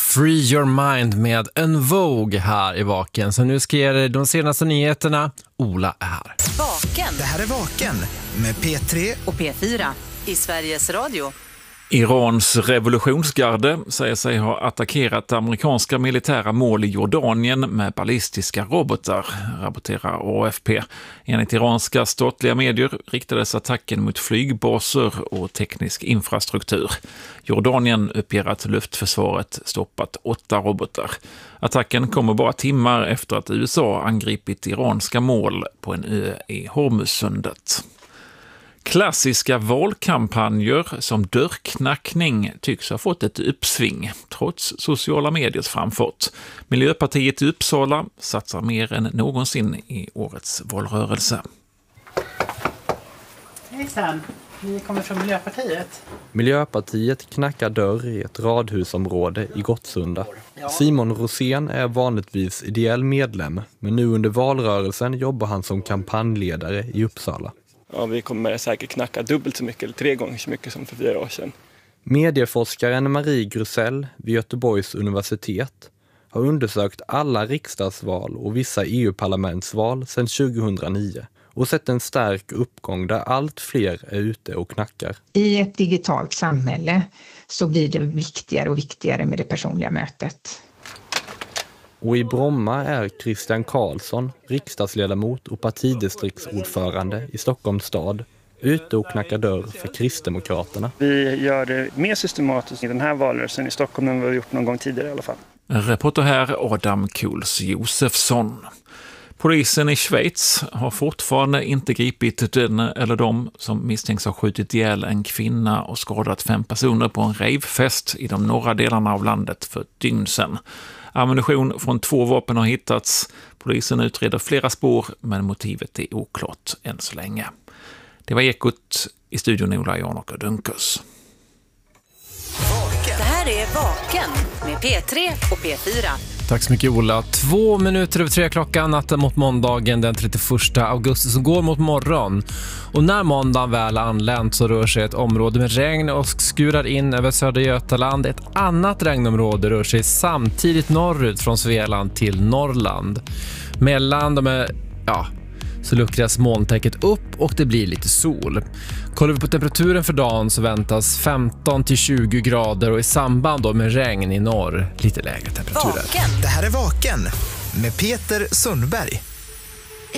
Free Your Mind med En Vogue här i Vaken. Så nu ska jag ge de senaste nyheterna. Ola är här. Vaken. Det här är Vaken med P3 och P4 i Sveriges Radio. Irans revolutionsgarde säger sig ha attackerat amerikanska militära mål i Jordanien med ballistiska robotar, rapporterar AFP. Enligt iranska statliga medier riktades attacken mot flygbaser och teknisk infrastruktur. Jordanien uppger att luftförsvaret stoppat 8 robotar. Attacken kommer bara timmar efter att USA angripit iranska mål på en ö i Hormuzsundet. Klassiska valkampanjer som dörrknackning tycks ha fått ett uppsving, trots sociala mediers framfart. Miljöpartiet i Uppsala satsar mer än någonsin i årets valrörelse. Hejsan, vi kommer från Miljöpartiet. Miljöpartiet knackar dörr i ett radhusområde i Gottsunda. Simon Rosén är vanligtvis ideell medlem, men nu under valrörelsen jobbar han som kampanjledare i Uppsala. Ja, vi kommer säkert knacka dubbelt så mycket eller 3 gånger så mycket som för 4 år sedan. Medieforskaren Marie Grusell vid Göteborgs universitet har undersökt alla riksdagsval och vissa EU-parlamentsval sedan 2009 och sett en stark uppgång där allt fler är ute och knackar. I ett digitalt samhälle så blir det viktigare och viktigare med det personliga mötet. Och i Bromma är Christian Karlsson, riksdagsledamot och partidistriktsordförande i Stockholms stad, ute och knackar dörr för Kristdemokraterna. Vi gör det mer systematiskt i den här valrörelsen i Stockholm än vad vi gjort någon gång tidigare i alla fall. Reporter här Adam Kuls Josefsson. Polisen i Schweiz har fortfarande inte gripit den eller de som misstänks ha skjutit ihjäl en kvinna och skadat 5 personer på en ravefest i de norra delarna av landet för ett dygn sedan. Ammunition från 2 vapen har hittats. Polisen utreder flera spår, men motivet är oklart än så länge. Det var Ekot, i studion Ola Janok och Dunkers. Det här är Vaken med P3 och P4. Tack så mycket Ola. 2 minuter över 3 klockan, natten mot måndagen den 31 augusti som går mot morgon. Och när måndagen väl anlänt så rör sig ett område med regn och skurar in över södra Götaland. Ett annat regnområde rör sig samtidigt norrut från Svealand till Norrland. Mellan så luckras molntäcket upp och det blir lite sol. Kollar vi på temperaturen för dagen så väntas 15 till 20 grader och i samband då med regn i norr lite lägre temperaturer. Det här är Vaken med Peter Sundberg.